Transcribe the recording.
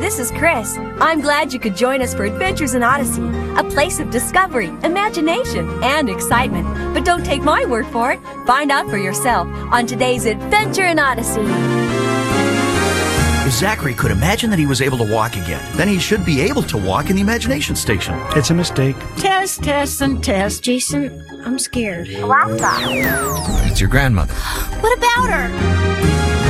this is Chris. I'm glad you could join us for Adventures in Odyssey, a place of discovery, imagination, and excitement. But don't take my word for it. Find out for yourself on today's Adventure in Odyssey. If Zachary could imagine that he was able to walk again, then he should be able to walk in the imagination station. It's a mistake. Test, test, and test. Jason, I'm scared. Alaska. It's your grandmother. What about her?